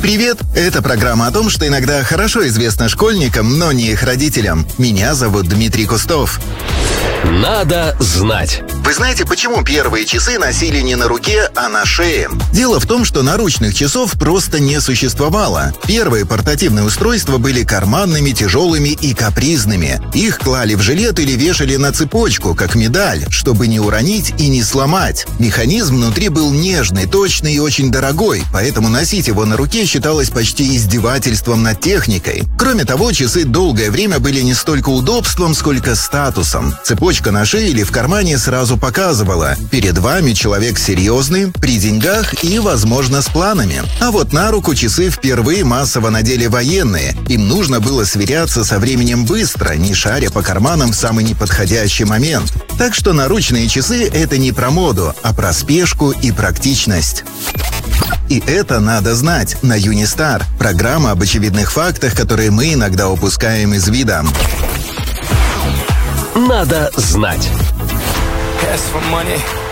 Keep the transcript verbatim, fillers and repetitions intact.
Привет! Это программа о том, что иногда хорошо известно школьникам, но не их родителям. Меня зовут Дмитрий Кустов. Надо знать. Вы знаете, почему первые часы носили не на руке, а на шее? Дело в том, что наручных часов просто не существовало. Первые портативные устройства были карманными, тяжелыми и капризными. Их клали в жилет или вешали на цепочку, как медаль, чтобы не уронить и не сломать. Механизм внутри был нежный, точный и очень дорогой, поэтому носить его на руке считалось почти издевательством над техникой. Кроме того, часы долгое время были не столько удобством, сколько статусом. Цепочка на шее или в кармане сразу показывала: перед вами человек серьезный, при деньгах и, возможно, с планами. А вот на руку часы впервые массово надели военные. Им нужно было сверяться со временем быстро, не шаря по карманам в самый неподходящий момент. Так что наручные часы — это не про моду, а про спешку и практичность. И это надо знать на Юнистар. Программа об очевидных фактах, которые мы иногда упускаем из вида. Надо знать. Ask for money.